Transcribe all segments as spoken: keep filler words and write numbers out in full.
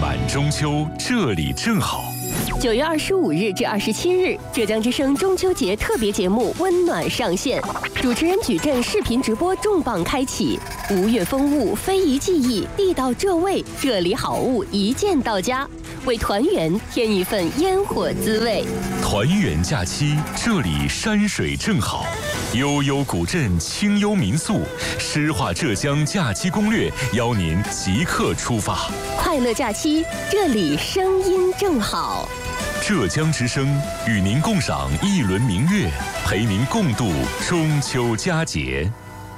晚中秋，这里正好。 九月二十五日至二十七日，浙江之声中秋节特别节目《温暖》上线，主持人矩阵视频直播重磅开启，吴越风物、非遗技艺、地道浙味，这里好物一键到家，为团圆添一份烟火滋味。 团圆假期，这里山水正好，悠悠古镇，清幽民宿，诗画浙江假期攻略，邀您即刻出发。 快乐假期，这里声音正好。 浙江之声与您共赏一轮明月，陪您共度中秋佳节。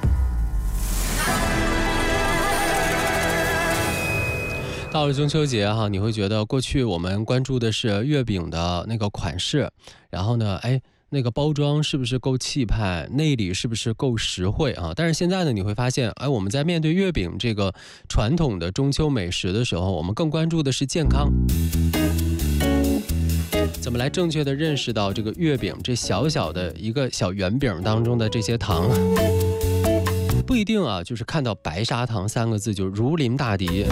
到了中秋节哈，你会觉得过去我们关注的是月饼的那个款式，然后呢，哎，那个包装是不是够气派，内里是不是够实惠啊？但是现在呢，你会发现，哎，我们在面对月饼这个传统的中秋美食的时候，我们更关注的是健康。怎么来正确的认识到这个月饼这小小的一个小圆饼当中的这些糖？不一定啊，就是看到白砂糖三个字就如临大敌。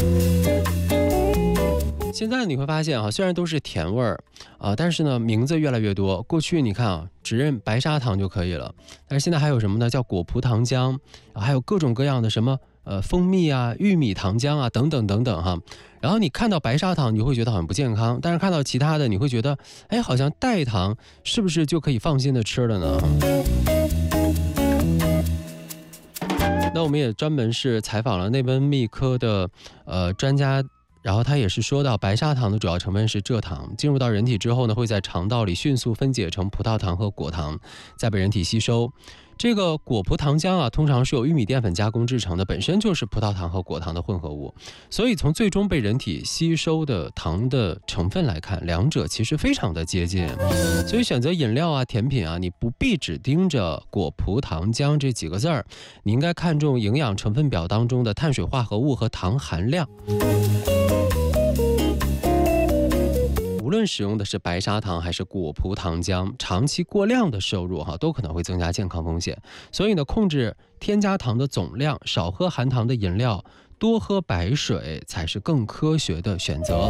现在你会发现啊，虽然都是甜味儿啊，但是呢名字越来越多。过去你看啊，只认白砂糖就可以了，但是现在还有什么呢？叫果葡糖浆，啊、还有各种各样的什么呃蜂蜜啊、玉米糖浆啊等等等等哈。然后你看到白砂糖，你会觉得好像不健康，但是看到其他的，你会觉得哎，好像代糖是不是就可以放心的吃了呢？那我们也专门是采访了内温泌科的呃专家，然后他也是说到，白砂糖的主要成分是蔗糖，进入到人体之后呢，会在肠道里迅速分解成葡萄糖和果糖，再被人体吸收。这个果葡糖浆啊，通常是由玉米淀粉加工制成的，本身就是葡萄糖和果糖的混合物，所以从最终被人体吸收的糖的成分来看，两者其实非常的接近。所以选择饮料啊、甜品啊，你不必只盯着果葡糖浆这几个字儿，你应该看重营养成分表当中的碳水化合物和糖含量。无论使用的是白砂糖还是果葡糖浆，长期过量的摄入哈，都可能会增加健康风险。所以呢，控制添加糖的总量，少喝含糖的饮料，多喝白水才是更科学的选择。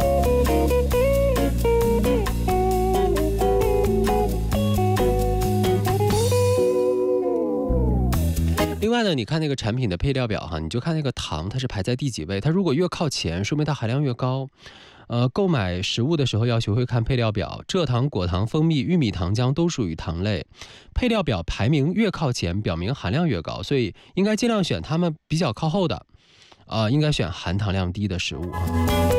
另外呢，你看那个产品的配料表哈，你就看那个糖它是排在第几位，它如果越靠前，说明它含量越高。呃，购买食物的时候要学会看配料表，蔗糖、果糖、蜂蜜、玉米糖浆都属于糖类，配料表排名越靠前，表明含量越高，所以应该尽量选它们比较靠后的，呃，应该选含糖量低的食物。